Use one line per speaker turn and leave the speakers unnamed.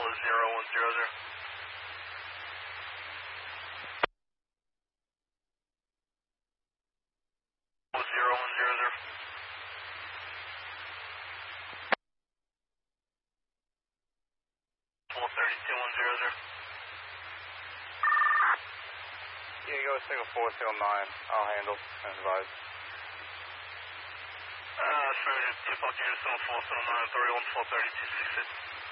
0100.
Yeah, go single 409. I'll handle and advise.
Affirmative, 250, 7479, 31, 430, 266.